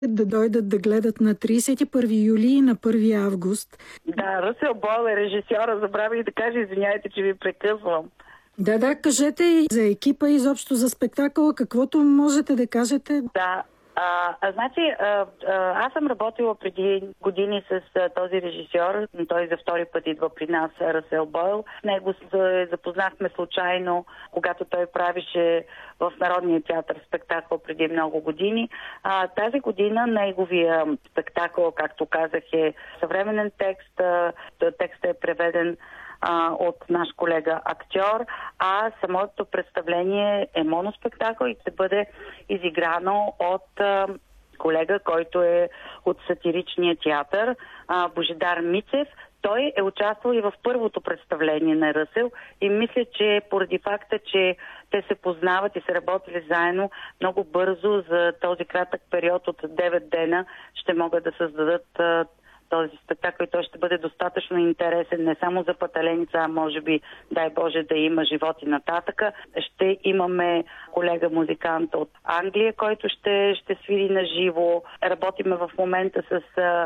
да дойдат да гледат на 31 юли и на 1 август. Да, Ръсел Бойл е режисьора, забравих да кажа, извиняйте, че ви прекъсвам. Да, кажете и за екипа, изобщо за спектакъла, каквото можете да кажете. Да, значи, аз съм работила преди години с този режисьор. Той за втори път идва при нас, Ръсел Бойл. С него се запознахме случайно, когато той правише в Народния театър спектакъл преди много години. Тази година неговия спектакъл, както казах, е съвременен текст. Текстът е преведен от наш колега актьор, а самото представление е моноспектакъл и ще бъде изиграно от колега, който е от сатиричния театър, Божидар Мицев. Той е участвал и в първото представление на Ръсел и мисля, че поради факта, че те се познават и са работили заедно, много бързо за този кратък период от 9 дена ще могат да създадат този спектакъл и той ще бъде достатъчно интересен не само за пътеленица, а може би, дай Боже, да има живот и нататъка. Ще имаме колега музикант от Англия, който ще свири на живо. Работиме в момента с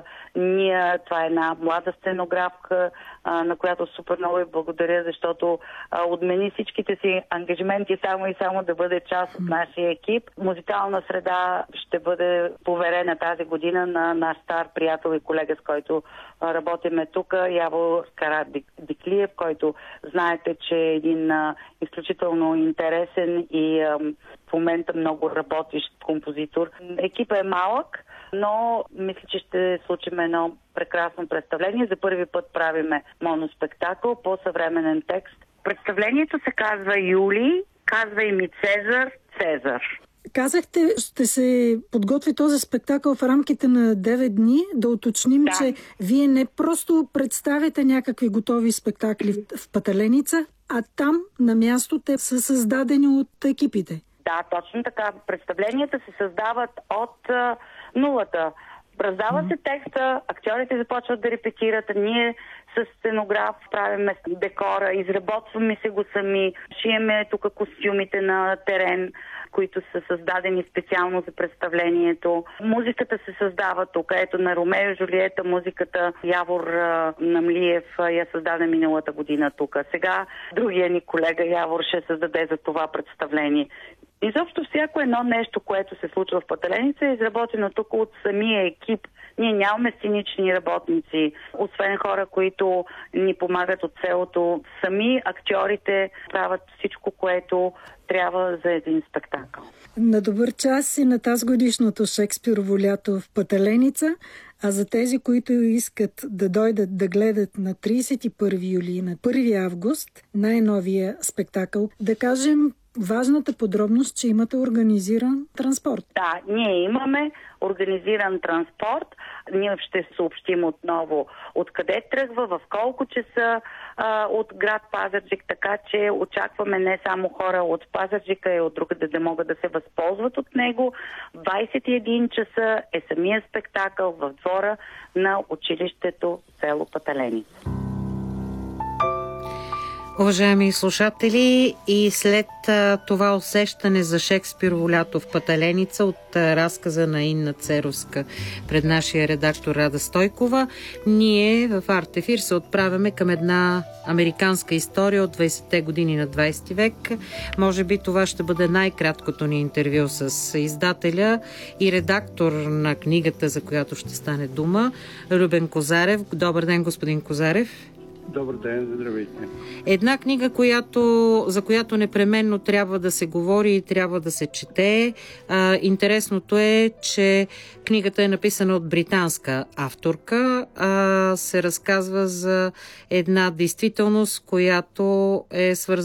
Ния, това е една млада сценографка, на която супер много и благодаря, защото отмени всичките си ангажименти само да бъде част от нашия екип. Музикална среда ще бъде поверена тази година на наш стар приятел и колега, с който работиме тук, Явор Карадиклиев, който знаете, че е един изключително интересен и в момента много работещ композитор. Екипът е малък, но мисля, че ще случим едно прекрасно представление. За първи път правиме моноспектакъл по съвременен текст. Представлението се казва Юли, казва и ми Цезар. Казахте, ще се подготви този спектакъл в рамките на 9 дни. Да уточним, че вие не просто представите някакви готови спектакли в Пътеленица, а там на място те са създадени от екипите. Да, точно така. Представленията се създават от нулата. Раздава се текста, актьорите започват да репетират, ние с сценограф правиме декора, изработваме се го сами, шиеме тук костюмите на терен, които са създадени специално за представлението. Музиката се създава тук. Ето на Ромео и Жулиета музиката Явор Намлиев я създаде миналата година тук. Сега другия ни колега Явор ще създаде за това представление. Изобщо всяко едно нещо, което се случва в Пътеленица, е изработено тук от самия екип. Ние нямаме сценични работници, освен хора, които ни помагат от селото. Сами актьорите правят всичко, което трябва за един спектакъл. На добър час и на тазгодишното Шекспирово лято в Пътеленица, а за тези, които искат да дойдат да гледат на 31 юли и на 1 август най-новия спектакъл, да кажем важната подробност, че имате организиран транспорт. Да, ние имаме организиран транспорт. Ние ще съобщим отново откъде тръгва, в колко часа от град Пазарджик, така че очакваме не само хора от Пазарджика и от другаде да могат да се възползват от него. 21 часа е самия спектакъл в двора на училището село Пътеленица. Уважаеми слушатели, и след това усещане за Шекспирово лято в Пътеленица от разказа на Инна Церовска пред нашия редактор Рада Стойкова, ние в Артефир се отправяме към една американска история от 20-те години на 20 век. Може би това ще бъде най-краткото ни интервю с издателя и редактор на книгата, за която ще стане дума, Любен Козарев. Добър ден, господин Козарев. Добър ден, здравейте. Една книга, за която непременно трябва да се говори и трябва да се чете. Интересното е, че книгата е написана от британска авторка. Се разказва за една действителност, която е свързана